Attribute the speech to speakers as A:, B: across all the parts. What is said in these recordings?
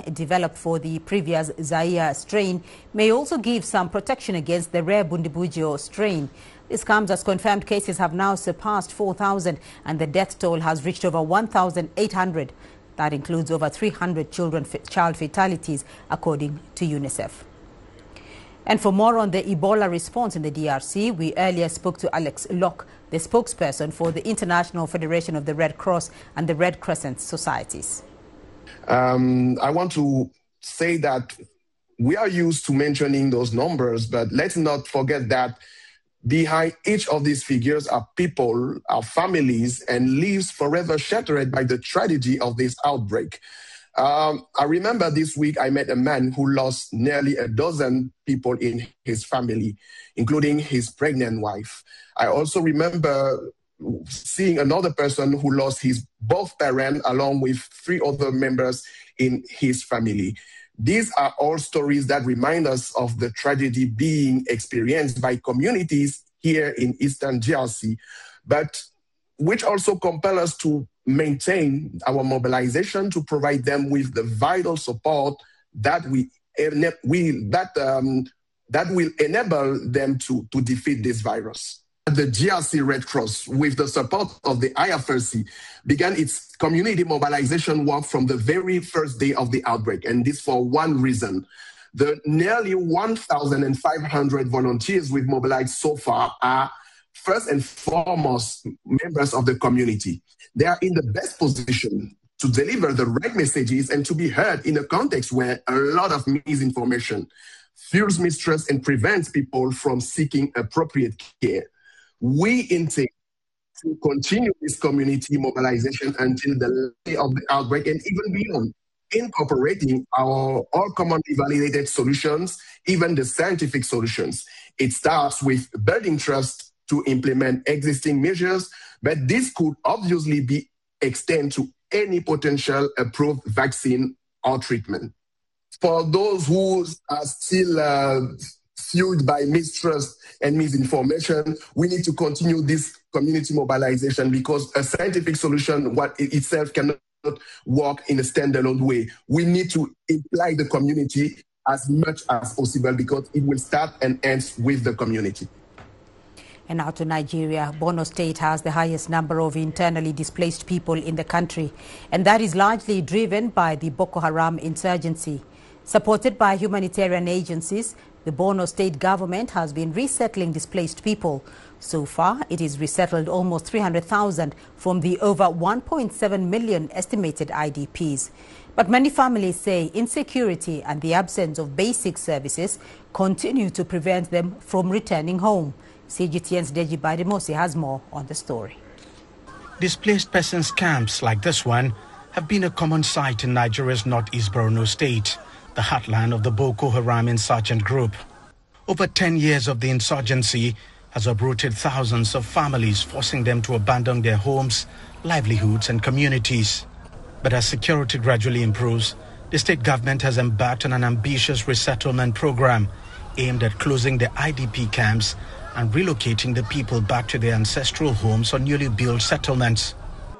A: developed for the previous Zaire strain may also give some protection against the rare Bundibugyo strain. This comes as confirmed cases have now surpassed 4,000 and the death toll has reached over 1,800. That includes over 300 child fatalities, according to UNICEF. And for more on the Ebola response in the DRC, we earlier spoke to Alex Locke, the spokesperson for the International Federation of the Red Cross and the Red Crescent Societies.
B: I want to say that we are used to mentioning those numbers, but let's not forget that behind each of these figures are people, are families, and lives forever shattered by the tragedy of this outbreak. I remember this week I met a man who lost nearly a dozen people in his family, including his pregnant wife. I also remember seeing another person who lost his both parents along with 3 other members in his family. These are all stories that remind us of the tragedy being experienced by communities here in Eastern DRC, but which also compel us to maintain our mobilization to provide them with the vital support that will enable them to defeat this virus. The GRC Red Cross, with the support of the IFRC, began its community mobilization work from the very first day of the outbreak, and this for one reason. The nearly 1,500 volunteers we've mobilized so far are first and foremost members of the community. They are in the best position to deliver the right messages and to be heard in a context where a lot of misinformation fuels mistrust and prevents people from seeking appropriate care. We intend to continue this community mobilization until the day of the outbreak and even beyond, incorporating our all commonly validated solutions, even the scientific solutions. It starts with building trust to implement existing measures, but this could obviously be extended to any potential approved vaccine or treatment. For those who are still fueled by mistrust and misinformation, we need to continue this community mobilization because a scientific solution, what itself cannot work in a standalone way. We need to imply the community as much as possible because it will start and end with the community.
A: And now to Nigeria. Borno State has the highest number of internally displaced people in the country, and that is largely driven by the Boko Haram insurgency. Supported by humanitarian agencies, the Borno State government has been resettling displaced people. So far, it has resettled almost 300,000 from the over 1.7 million estimated IDPs. But many families say insecurity and the absence of basic services continue to prevent them from returning home. CGTN's Deji Bademosi has more on the story.
C: Displaced persons camps like this one have been a common sight in Nigeria's northeast Borno State, the heartland of the Boko Haram insurgent group. Over 10 years of the insurgency has uprooted thousands of families, forcing them to abandon their homes, livelihoods and communities. But as security gradually improves, the state government has embarked on an ambitious resettlement program aimed at closing the IDP camps and relocating the people back to their ancestral homes or newly built settlements.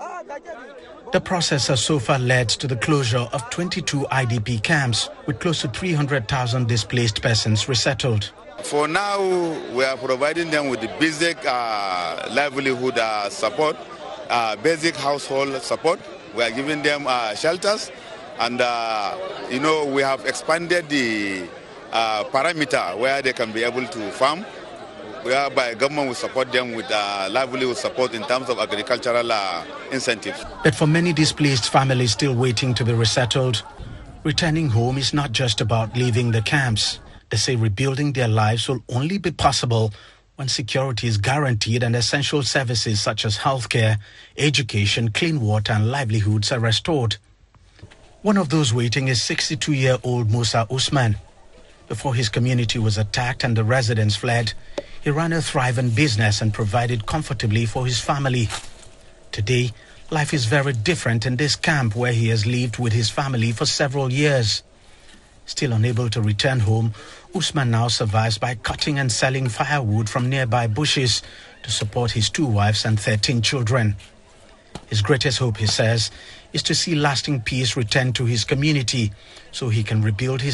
C: The process has so far led to the closure of 22 IDP camps with close to 300,000 displaced persons resettled.
D: For now, we are providing them with the basic livelihood support, basic household support. We are giving them shelters, and we have expanded the parameter where they can be able to farm, whereby government will support them with livelihood support in terms of agricultural incentives.
C: But for many displaced families still waiting to be resettled, returning home is not just about leaving the camps. They say rebuilding their lives will only be possible when security is guaranteed and essential services such as healthcare, education, clean water and livelihoods are restored. One of those waiting is 62-year-old Musa Usman. Before his community was attacked and the residents fled, he ran a thriving business and provided comfortably for his family. Today, life is very different in this camp where he has lived with his family for several years. Still unable to return home, Usman now survives by cutting and selling firewood from nearby bushes to support his 2 wives and 13 children. His greatest hope, he says, is to see lasting peace return to his community so he can rebuild his